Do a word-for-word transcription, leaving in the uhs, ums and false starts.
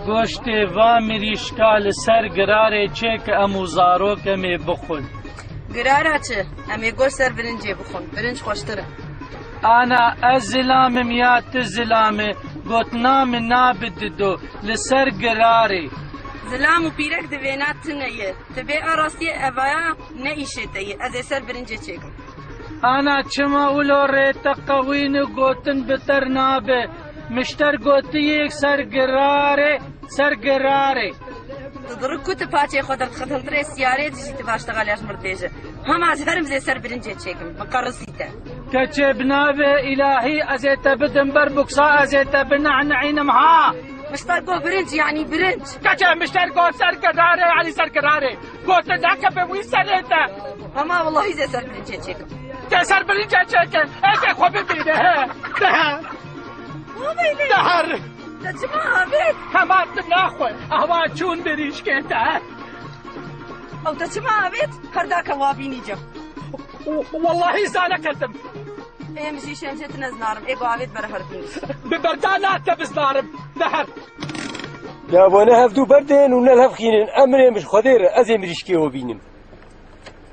گۆشتێ وا مریشکا لەسەر گرارێ چێ کە ئەموو زارۆکەمێ بخۆن. گرارە چ؟ ئەمێ گۆشت سەر برنجێ بخۆن، برنج خۆشترە. ئانا ئەس زلامم یا تو زلامێ گوتنامە نابددۆ لەسەر گرارێ. زلام و پیرەک دەوێنات تنەیە، تبێ ئاڕاستیە ئەڤایە نەئیشێتەیە، ئەزێ سەر برنجێ چێکم. ئانا چما ولۆ ڕێتە قەوینە گوتن بتەر نابێ، مشتەر گوتیەک سەر گرارێ سەر گرارێ. دڕک کوتە پاچێ خۆ دەرخەتەندرێ سیارێ دیژیتە باشتەغا لەش مردێژە. هەما هەرم زێ سەر برنجێ چێکم، مقەڕسیتە. کەچێ بنابێ ئیلاهی ئەزێتە بدم بەر بوکسا ئەزێتە بنەعنەعینم ها. مشتەر گۆ برنج یعنی برنج. کەچێ مشتەر گۆ سەر گرارێ علی سەر گرارێ. گۆتە داکە بە وی سەرێتە. هەما وەڵڵاهی زێ سەر برنجێ چێکم. تێ سەر برنجێ چێکن، ئێکێ خۆ ببینە هە. دەهە. دەهەر. دەچما ئاوێت؟ هەماتم ناخۆی، ئەوا چوون بریشکێتە. ئەو دەچما ئاوێت؟ هەرداکە وابینی جەم. واللهی زانەکەتم. ئێمەژی شەمجێت نەزنارم، ئێگۆ ئاوێت بەرە هەربنی. ببەردا ناتە بزنارم، دەهەر. یا بۆنە هەفتوو بەردێن و نەل هەفخینن ئەمرێ مش خۆدێرە ئەزێ مریشکێوە بینم.